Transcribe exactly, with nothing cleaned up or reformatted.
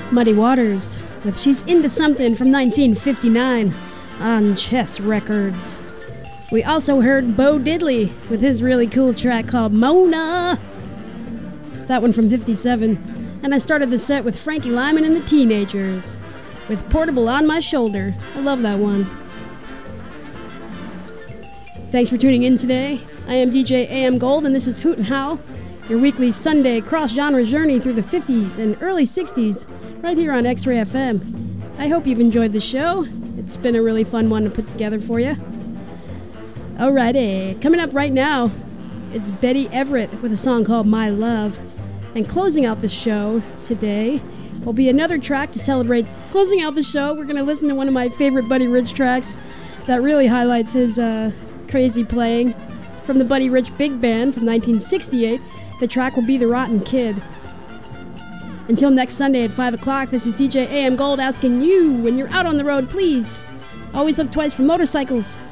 Muddy Waters with She's Into Something from nineteen fifty-nine on Chess Records. We also heard Bo Diddley with his really cool track called Mona. That one from fifty-seven. And I started the set with Frankie Lyman and the Teenagers with Portable on My Shoulder. I love that one. Thanks for tuning in today. I am D J A M Gold and this is Hoot and Howl, your weekly Sunday cross-genre journey through the fifties and early sixties right here on X-Ray F M. I hope you've enjoyed the show. It's been a really fun one to put together for you. Alrighty, coming up right now, it's Betty Everett with a song called My Love. And closing out the show today will be another track to celebrate. Closing out the show, we're going to listen to one of my favorite Buddy Rich tracks that really highlights his uh, crazy playing from the Buddy Rich Big Band from nineteen sixty-eight. The track will be The Rotten Kid. Until next Sunday at five o'clock, this is D J A M Gold asking you, when you're out on the road, please always look twice for motorcycles.